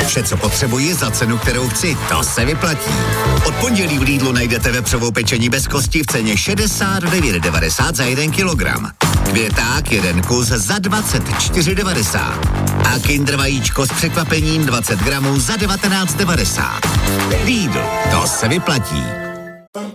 Vše, co potřebuji za cenu, kterou chci, to se vyplatí. Od pondělí v Lidlu najdete vepřovou pečení bez kosti v ceně 69,90 za 1 kilogram. Květák 1 kus za 24,90. A Kinder vajíčko s překvapením 20 gramů za 19,90. Lidl, to se vyplatí.